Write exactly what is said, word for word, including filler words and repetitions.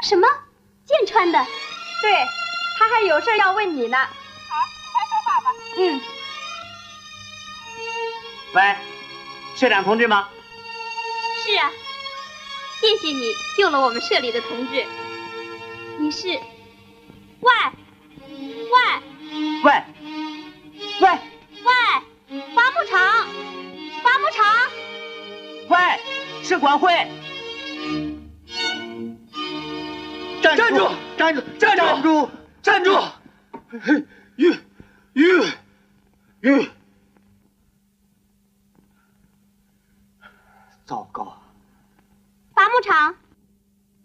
什么？剑川的？ 对，他还有事要问你呢。好，你快说话吧。嗯。 喂，社长同志吗？ 是啊，谢谢你救了我们社里的同志。你是？喂，喂， 喂，喂， 喂，伐木场，伐木场， 喂，社管会。 站住！站住！站住！站住！玉玉玉！糟糕！